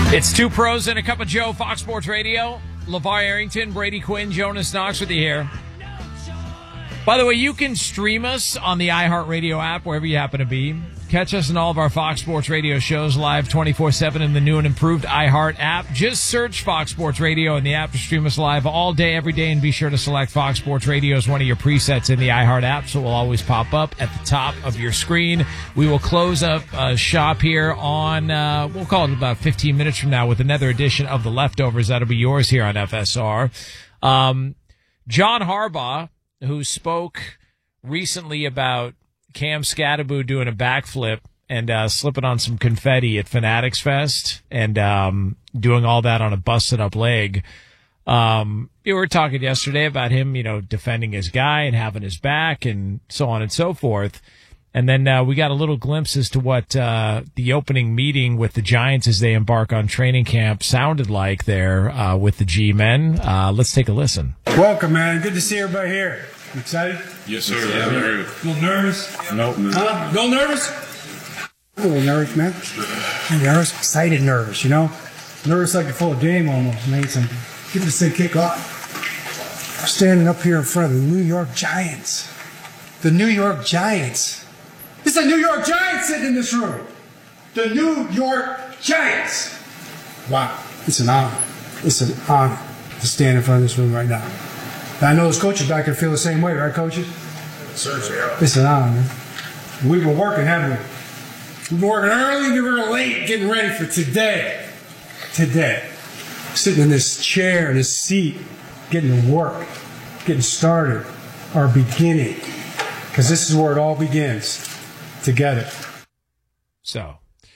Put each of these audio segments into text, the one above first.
It's Two Pros and a Cup of Joe, Fox Sports Radio. LeVar Arrington, Brady Quinn, Jonas Knox with you here. By the way, you can stream us on the iHeartRadio app wherever you happen to be. Catch us in all of our Fox Sports Radio shows live 24/7 in the new and improved iHeart app. Just search Fox Sports Radio in the app to stream us live all day, every day, and be sure to select Fox Sports Radio as one of your presets in the iHeart app, so it will always pop up at the top of your screen. We will close up shop here on, we'll call it about 15 minutes from now with another edition of The Leftovers. That'll be yours here on FSR. John Harbaugh, who spoke recently about Cam Scatterbo doing a backflip and slipping on some confetti at Fanatics Fest and doing all that on a busted-up leg. We were talking yesterday about him, defending his guy and having his back and so on and so forth. And then we got a little glimpse as to what the opening meeting with the Giants as they embark on training camp sounded like there with the G-men. Let's take a listen. Welcome, man. Good to see everybody here. You excited? Yes, sir. Yeah, I'm ready. A little nervous? Nope. Huh? A little nervous? I'm a little nervous, man. I'm nervous, excited nervous, Nervous like before a game almost, man. Get this thing kick off. We're standing up here in front of the New York Giants. The New York Giants. It's the New York Giants sitting in this room. The New York Giants. Wow. It's an honor. It's an honor to stand in front of this room right now. And I know those coaches back there feel the same way, right, coaches? Certainly, yeah. It's an honor, man. We've been working, haven't we? We've been working early and we were late getting ready for today. Today. Sitting in this chair, in this seat, getting to work, getting started, our beginning. Because this is where it all begins. Together. So,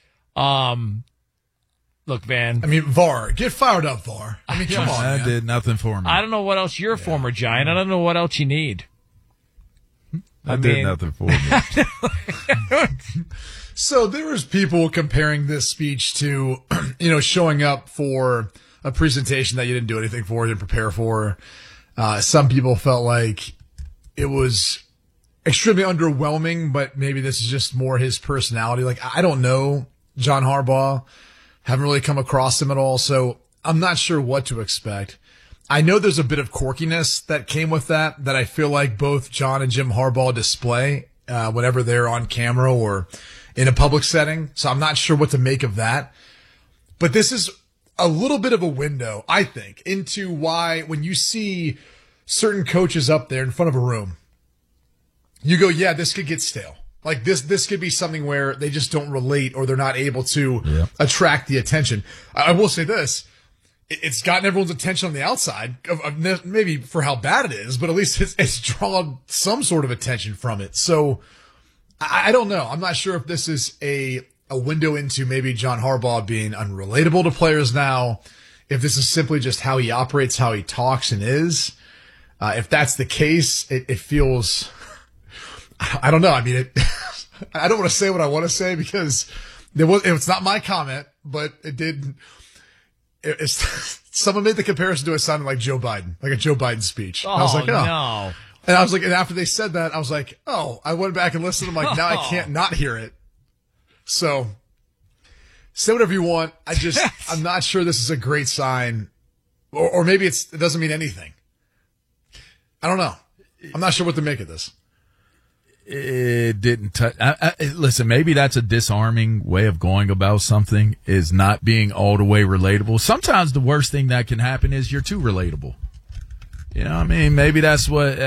look, man. I mean, VAR, get fired up, VAR. I mean, come on, That man. did nothing for me. I don't know what else you're a former Giant. I don't know what else you need. That did nothing for me. So there was people comparing this speech to, showing up for a presentation that you didn't do anything for, didn't prepare for. Some people felt like it was extremely underwhelming, but maybe this is just more his personality. Like, I don't know John Harbaugh. Haven't really come across him at all, so I'm not sure what to expect. I know there's a bit of quirkiness that came with that I feel like both John and Jim Harbaugh display whenever they're on camera or in a public setting, so I'm not sure what to make of that. But this is a little bit of a window, I think, into why when you see certain coaches up there in front of a room, you go, yeah, this could get stale. Like this could be something where they just don't relate or they're not able to attract the attention. I will say this. It's gotten everyone's attention on the outside, maybe for how bad it is, but at least it's drawn some sort of attention from it. So I don't know. I'm not sure if this is a window into maybe John Harbaugh being unrelatable to players now, if this is simply just how he operates, how he talks and is. If that's the case, it feels... I don't know. I mean, I don't want to say what I want to say because it's not my comment, but it did. Someone made the comparison to it sounding like Joe Biden, like a Joe Biden speech. I was like, oh. No. And I was like, and after they said that, I was like, oh, I went back and listened. I'm like, now I can't not hear it. So say whatever you want. I'm not sure this is a great sign or maybe it doesn't mean anything. I don't know. I'm not sure what to make of this. It didn't touch. Listen, maybe that's a disarming way of going about something, is not being all the way relatable. Sometimes the worst thing that can happen is you're too relatable. Maybe that's what,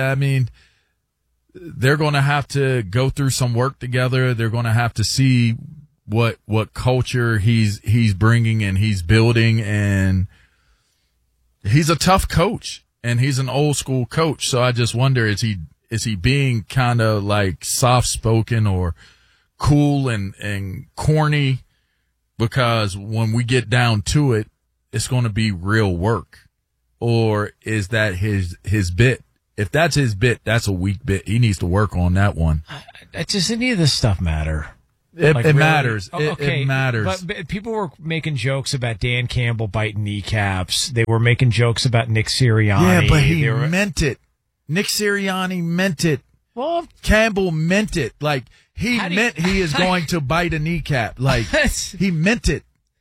they're going to have to go through some work together. They're going to have to see what culture he's bringing and he's building. And he's a tough coach and he's an old school coach. So I just wonder, is he being kind of like soft-spoken or cool and corny? Because when we get down to it, it's going to be real work. Or is that his bit? If that's his bit, that's a weak bit. He needs to work on that one. Does any of this stuff matter? It Really? matters. Okay, it matters. But people were making jokes about Dan Campbell biting kneecaps. They were making jokes about Nick Sirianni. Yeah, but he meant it. Nick Sirianni meant it. Well, Campbell meant it. Like, he is going to bite a kneecap. Like, he meant it.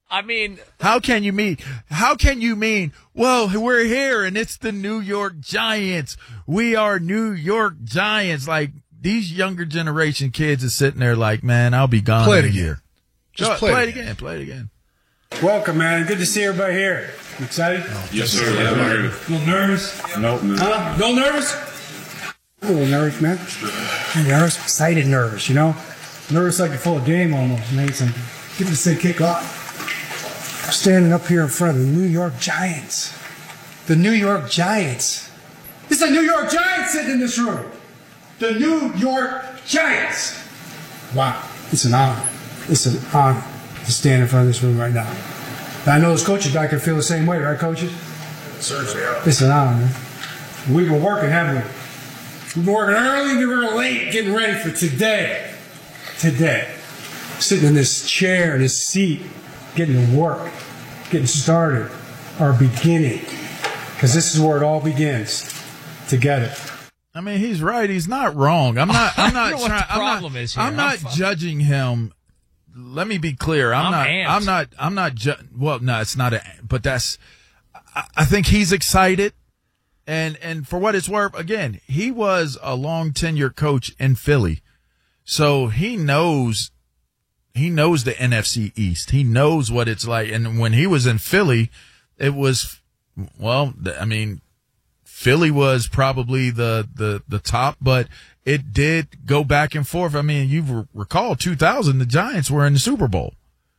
I mean, How can you mean, well, we're here and it's the New York Giants. We are New York Giants. Like, these younger generation kids are sitting there like, man, I'll be gone Play in it a again. year. Just Play it again. again. Play it again. Welcome, man. Good to see everybody here. You excited? Yes, sir. Yeah, I agree. A little nervous? Nope. Huh? A little nervous? A little nervous, man. I'm nervous. Excited nervous, you know? Nervous like you're full of game almost. Made some. Give it a sick kick off. I'm standing up here in front of the New York Giants. The New York Giants. It's the New York Giants sitting in this room. The New York Giants. Wow. It's an honor. It's an honor to stand in front of this room right now. And I know those coaches back there feel the same way, right, coaches? Sir, yeah. It's an honor, man. We've been working, haven't we? We've been working early, we were late, getting ready for today. Today. Sitting in this chair, in this seat, getting to work, getting started, our beginning. Because this is where it all begins. Together. I mean, he's right. He's not wrong. I'm not know what trying. the problem is here. I'm not judging him. Let me be clear. I'm not. Well, no, it's not. But that's. I think he's excited, and for what it's worth, again, he was a long tenured coach in Philly, so he knows the NFC East. He knows what it's like. And when he was in Philly, it was, well, I mean, Philly was probably the top, but it did go back and forth. I mean, you recall 2000, the Giants were in the Super Bowl.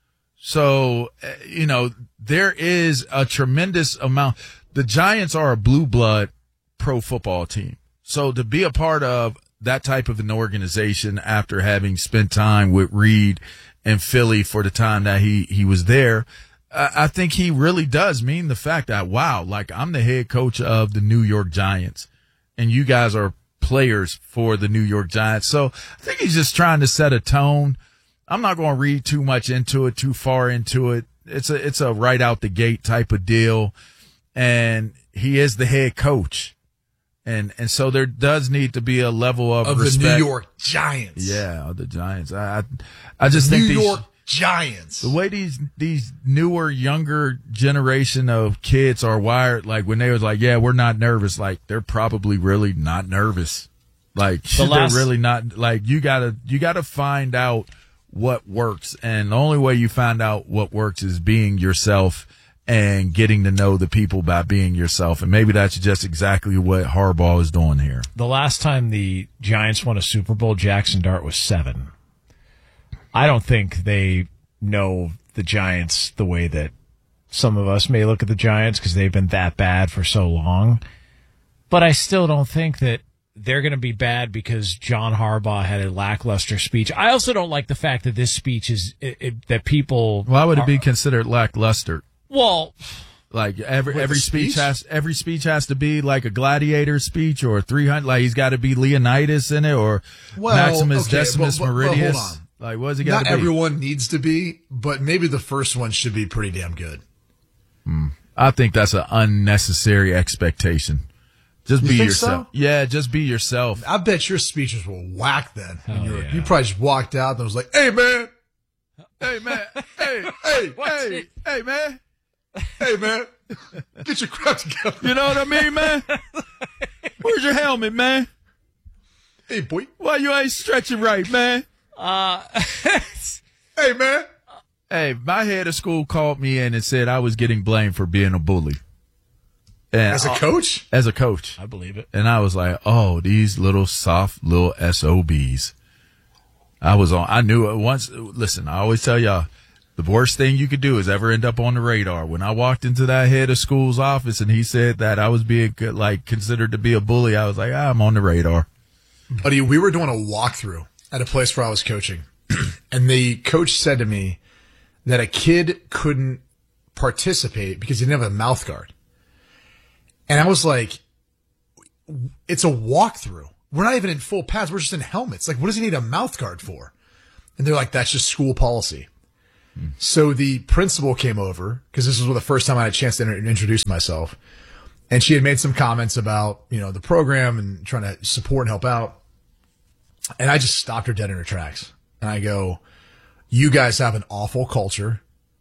So, you know, there is a tremendous amount. The Giants are a blue blood pro football team. So to be a part of that type of an organization after having spent time with Reed and Philly for the time that he was there, I think he really does mean the fact that, wow, like, I'm the head coach of the New York Giants and you guys are players for the New York Giants. So I think he's just trying to set a tone. I'm not going to read too much into it, too far into it. It's a right out the gate type of deal. And he is the head coach. And so there does need to be a level of respect. The New York Giants. Yeah, the Giants. I just think New York Giants. The way these newer, younger generation of kids are wired, like when they was like, yeah, we're not nervous, like they're probably really not nervous. Like they're really not. Like you gotta find out what works, and the only way you find out what works is being yourself and getting to know the people by being yourself. And maybe that's just exactly what Harbaugh is doing here. The last time the Giants won a Super Bowl, Jackson Dart was 7. I don't think they know the Giants the way that some of us may look at the Giants because they've been that bad for so long. But I still don't think that they're going to be bad because John Harbaugh had a lackluster speech. I also don't like the fact that this speech is that people. Why would it be considered lackluster? Well, like every speech has to be like a gladiator speech or 300. Like he's got to be Leonidas in it or Maximus Decimus Meridius. Hold on. Like what does he got to be? Not everyone needs to be, but maybe the first one should be pretty damn good. I think that's an unnecessary expectation. Just be yourself. So? Yeah, just be yourself. I bet your speeches were whack then. You probably just walked out and was like, "Hey man, hey man, hey man." Hey, man, get your crap together. You know what I mean, man? Where's your helmet, man? Hey, boy. Why you ain't stretching right, man? Hey, man. Hey, my head of school called me in and said I was getting blamed for being a bully. And as a coach? As a coach. I believe it. And I was like, oh, these little soft little SOBs. I knew it once. Listen, I always tell y'all, the worst thing you could do is ever end up on the radar. When I walked into that head of school's office and he said that I was being considered to be a bully, I was like, I'm on the radar. Buddy, we were doing a walkthrough at a place where I was coaching, and the coach said to me that a kid couldn't participate because he didn't have a mouth guard. And I was like, it's a walkthrough. We're not even in full pads. We're just in helmets. Like, what does he need a mouth guard for? And they're like, that's just school policy. So the principal came over because this was the first time I had a chance to introduce myself. And she had made some comments about, the program and trying to support and help out. And I just stopped her dead in her tracks. And I go, you guys have an awful culture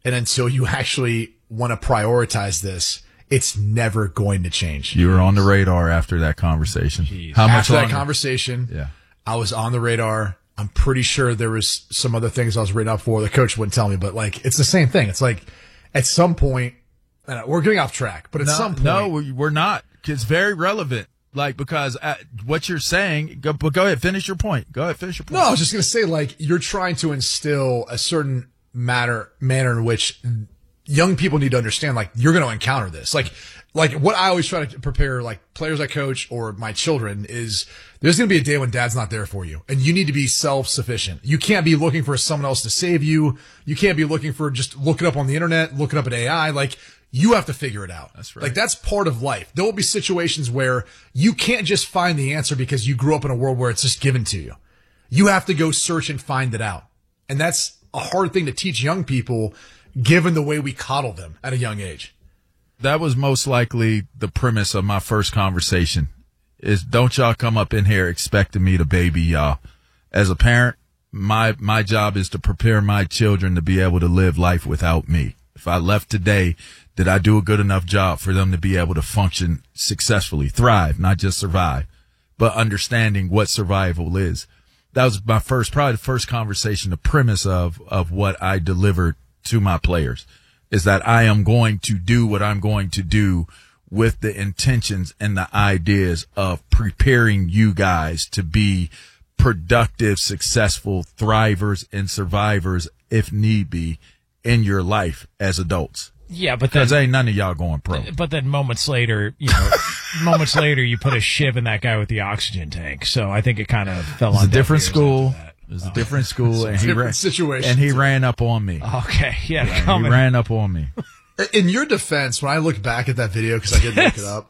and until you actually want to prioritize this, it's never going to change. You were on the radar after that conversation. Jeez. How much After longer? that conversation, Yeah. I was on the radar. I'm pretty sure there was some other things I was written up for. The coach wouldn't tell me, but like, it's the same thing. It's like at some point, and we're getting off track, but at some point. No, we're not. It's very relevant. Like, because what you're saying, go ahead, finish your point. Go ahead, finish your point. No, I was just going to say, like, you're trying to instill a certain manner in which young people need to understand, like, you're going to encounter this. Like what I always try to prepare, like, players I coach or my children is there's going to be a day when dad's not there for you, and you need to be self-sufficient. You can't be looking for someone else to save you. You can't be looking for just looking up on the internet, looking up at AI. Like, you have to figure it out. That's right. Like, that's part of life. There will be situations where you can't just find the answer because you grew up in a world where it's just given to you. You have to go search and find it out. And that's a hard thing to teach young people, given the way we coddle them at a young age. That was most likely the premise of my first conversation is don't y'all come up in here expecting me to baby y'all. As a parent, my job is to prepare my children to be able to live life without me. If I left today, did I do a good enough job for them to be able to function successfully, thrive, not just survive, but understanding what survival is? That was my probably the first conversation, the premise of what I delivered to my players is that I am going to do what I'm going to do with the intentions and the ideas of preparing you guys to be productive, successful thrivers and survivors, if need be, in your life as adults. Yeah, but Because then, ain't none of y'all going pro. but then moments later, you put a shiv in that guy with the oxygen tank. So I think it kind of fell It's on a different deaf ears school. after that. It was a different school, and different situation. And he ran up on me. Okay, yeah, He coming. ran up on me. In your defense, when I look back at that video, because I did look it up,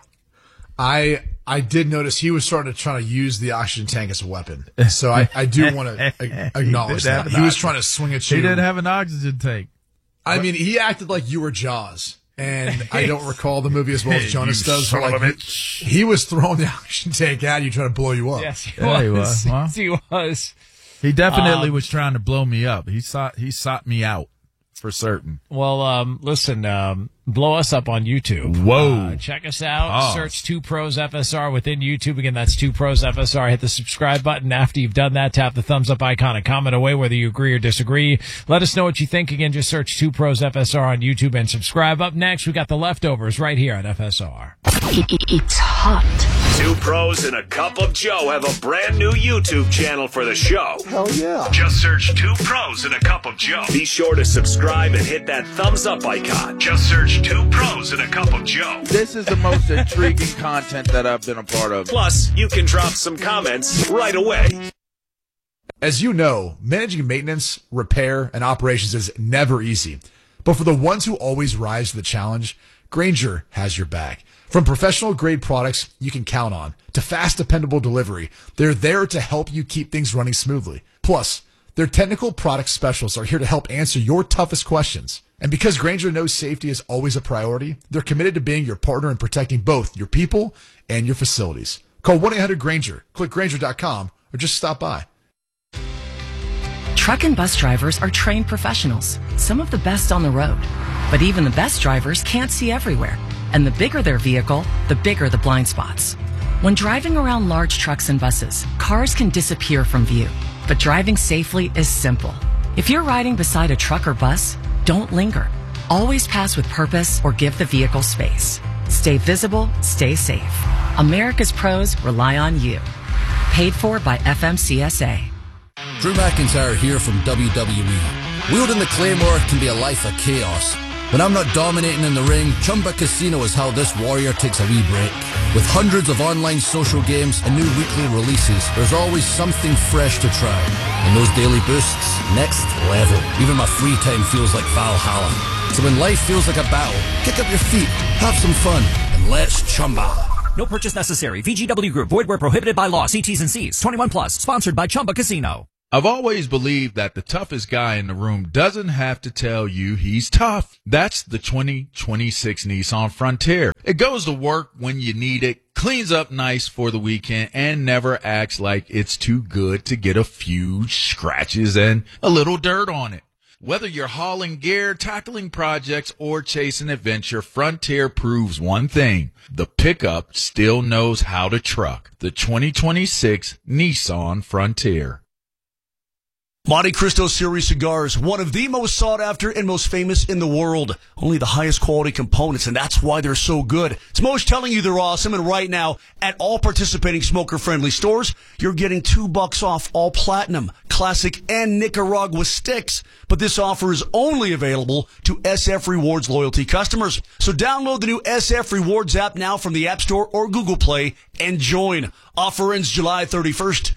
I did notice he was starting to try to use the oxygen tank as a weapon. So I do want to acknowledge He did have that. an He was oxygen- trying to swing at He you. didn't have an oxygen tank. I mean, he acted like you were Jaws. And I don't recall the movie as well as Jonas You does. But son of like, a he was throwing the oxygen tank at you, trying to blow you up. Yes, he Yeah, he was. was. Well. Yes, he was. He definitely was trying to blow me up. He sought me out for certain. Well, listen, blow us up on YouTube. Whoa. Check us out. Oh. Search 2 Pros FSR within YouTube. Again, that's 2 Pros FSR. Hit the subscribe button. After you've done that, tap the thumbs up icon and comment away whether you agree or disagree. Let us know what you think. Again, just search 2 Pros FSR on YouTube and subscribe. Up next, we got the leftovers right here on FSR. It's hot. 2 Pros and a Cup of Joe have a brand new YouTube channel for the show. Hell yeah. Just search 2 Pros and a Cup of Joe. Be sure to subscribe and hit that thumbs up icon. Just search 2 Pros and a Cup of Joe. This is the most intriguing content that I've been a part of. Plus, you can drop some comments right away. As you know, managing maintenance, repair, and operations is never easy. But for the ones who always rise to the challenge, Grainger has your back. From professional grade products you can count on to fast, dependable delivery, they're there to help you keep things running smoothly. Plus, their technical product specialists are here to help answer your toughest questions. And because Grainger knows safety is always a priority, they're committed to being your partner in protecting both your people and your facilities. Call 1-800-GRAINGER, click Grainger.com, or just stop by. Truck and bus drivers are trained professionals, some of the best on the road. But even the best drivers can't see everywhere. And the bigger their vehicle, the bigger the blind spots. When driving around large trucks and buses, cars can disappear from view. But driving safely is simple. If you're riding beside a truck or bus, don't linger. Always pass with purpose or give the vehicle space. Stay visible, stay safe. America's pros rely on you. Paid for by FMCSA. Drew McIntyre here from WWE. Wielding the Claymore can be a life of chaos. When I'm not dominating in the ring, Chumba Casino is how this warrior takes a wee break. With hundreds of online social games and new weekly releases, there's always something fresh to try. And those daily boosts, next level. Even my free time feels like Valhalla. So when life feels like a battle, kick up your feet, have some fun, and let's Chumba. No purchase necessary. VGW Group. Void where prohibited by law. See T's and C's. 21 plus. Sponsored by Chumba Casino. I've always believed that the toughest guy in the room doesn't have to tell you he's tough. That's the 2026 Nissan Frontier. It goes to work when you need it, cleans up nice for the weekend, and never acts like it's too good to get a few scratches and a little dirt on it. Whether you're hauling gear, tackling projects, or chasing adventure, Frontier proves one thing. The pickup still knows how to truck. The 2026 Nissan Frontier. Monte Cristo Series cigars, one of the most sought after and most famous in the world. Only the highest quality components, and that's why they're so good. It's Mo's telling you they're awesome, and right now, at all participating smoker-friendly stores, you're getting $2 off all Platinum, Classic, and Nicaragua sticks. But this offer is only available to SF Rewards loyalty customers. So download the new SF Rewards app now from the App Store or Google Play and join. Offer ends July 31st,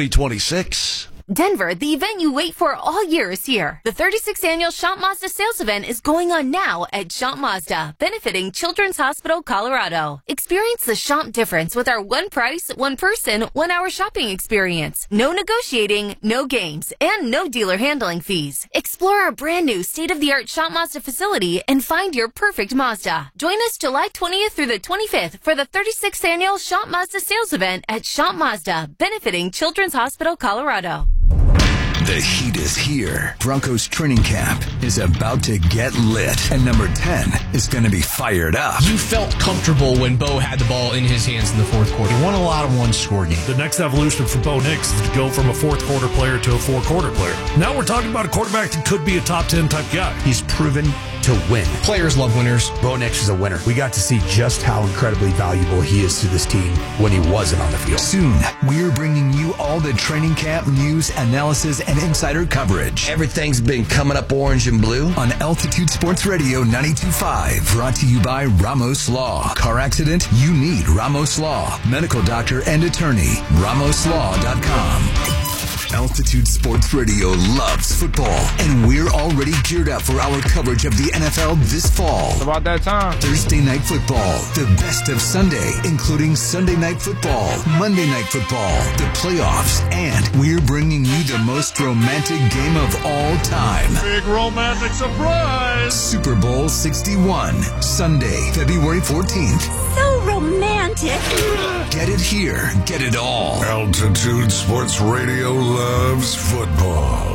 2026. Denver, the event you wait for all year is here. The 36th annual Shop Mazda sales event is going on now at Shop Mazda, benefiting Children's Hospital, Colorado. Experience the shop difference with our one price, one person, 1 hour shopping experience. No negotiating, no games, and no dealer handling fees. Explore our brand new state-of-the-art Shop Mazda facility and find your perfect Mazda. Join us July 20th through the 25th for the 36th annual Shop Mazda sales event at Shop Mazda, benefiting Children's Hospital, Colorado. The heat is here. Broncos training camp is about to get lit, and number 10 is going to be fired up. You felt comfortable when Bo had the ball in his hands in the fourth quarter. He won a lot of one-score games. The next evolution for Bo Nix is to go from a fourth-quarter player to a four-quarter player. Now we're talking about a quarterback that could be a top 10 type guy. He's proven to win. Players love winners. Bo Nix is a winner. We got to see just how incredibly valuable he is to this team when he wasn't on the field. Soon, we're bringing you all the training camp news, analysis, and insider coverage. Everything's been coming up orange and blue on Altitude Sports Radio 92.5. Brought to you by Ramos Law. Car accident? You need Ramos Law. Medical doctor and attorney. RamosLaw.com. Altitude Sports Radio loves football, and we're already geared up for our coverage of the NFL this fall. It's about that time. Thursday Night Football, the best of Sunday, including Sunday Night Football, Monday Night Football, the playoffs, and we're bringing you the most romantic game of all time. Big romantic surprise! Super Bowl 61, Sunday, February 14th. So romantic. Get it here. Get it all. Altitude Sports Radio loves football.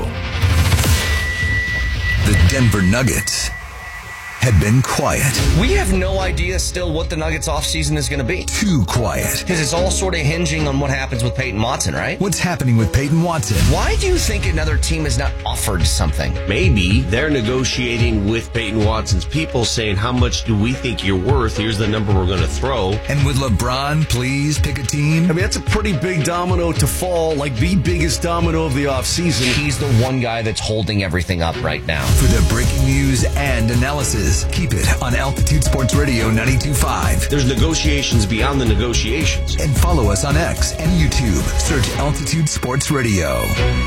The Denver Nuggets had been quiet. We have no idea still what the Nuggets offseason is going to be. Too quiet. Because it's all sort of hinging on what happens with Peyton Watson, right? What's happening with Peyton Watson? Why do you think another team has not offered something? Maybe they're negotiating with Peyton Watson's people saying, how much do we think you're worth? Here's the number we're going to throw. And would LeBron please pick a team? I mean, that's a pretty big domino to fall, like the biggest domino of the offseason. He's the one guy that's holding everything up right now. For the breaking news and analysis, keep it on Altitude Sports Radio 92.5. There's negotiations beyond the negotiations. And follow us on X and YouTube. Search Altitude Sports Radio.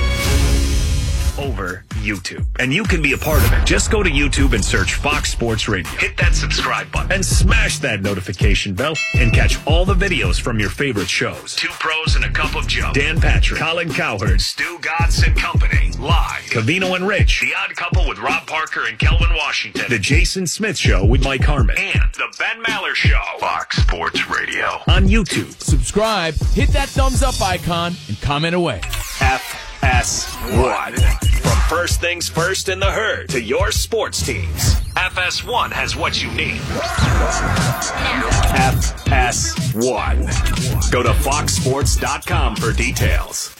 Over YouTube. And you can be a part of it. Just go to YouTube and search Fox Sports Radio. Hit that subscribe button and smash that notification bell and catch all the videos from your favorite shows. Two Pros and a Cup of Joe. Dan Patrick, Colin Cowherd, Stu Godson and Company. Live. Cavino and Rich. The Odd Couple with Rob Parker and Kelvin Washington. The Jason Smith Show with Mike Harmon. And The Ben Maller Show. Fox Sports Radio. On YouTube. Subscribe, hit that thumbs up icon, and comment away. FS1. From first things first in the herd to your sports teams, FS1 has what you need. FS1. Go to foxsports.com for details.